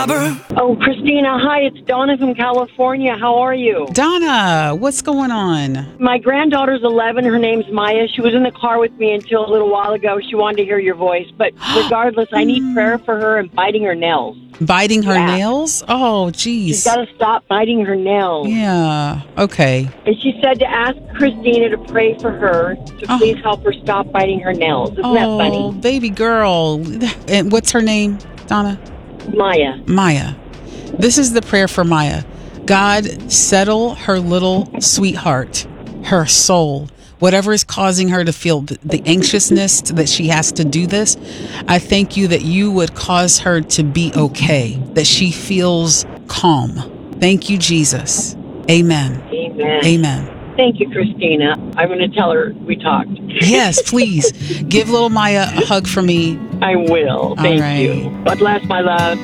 Oh, Christina, hi, it's Donna from California. How are you? Donna, what's going on? My granddaughter's 11. Her name's Maya. She was in the car with me until a little while ago. She wanted to hear your voice. But regardless, I need prayer for her and biting her nails. Biting her nails? Oh, geez. She's got to stop biting her nails. Yeah, okay. And she said to ask Christina to pray for her to please help her stop biting her nails. Isn't that funny? Oh, baby girl. And what's her name, Donna? Maya. This is the prayer for Maya. God, settle her little sweetheart, her soul. Whatever is causing her to feel the anxiousness that she has to do this, I thank you that you would cause her to be okay, that she feels calm. Thank you, Jesus. Amen. Amen. Amen. Thank you, Christina. I'm going to tell her we talked. Yes, please. Give little Maya a hug for me. I will. Thank you. God bless, my love.